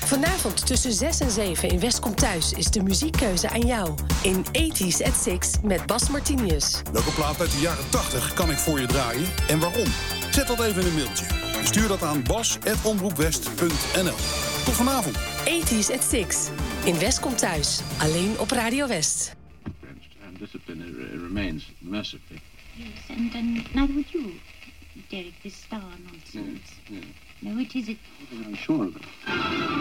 Vanavond tussen 6 en 7 in West Komt Thuis is de muziekkeuze aan jou. In 80s at 6 met Bas Martinius. Welke plaat uit de jaren 80 kan ik voor je draaien en waarom? Zet dat even in een mailtje. Stuur dat aan bas@omroepwest.nl. Tot vanavond. 80s at 6 in West Komt Thuis. Alleen op Radio West. And discipline remains mercifully. Yes, and neither would you, Derek, this star nonsense. Yeah. No, it isn't. I'm sure of it.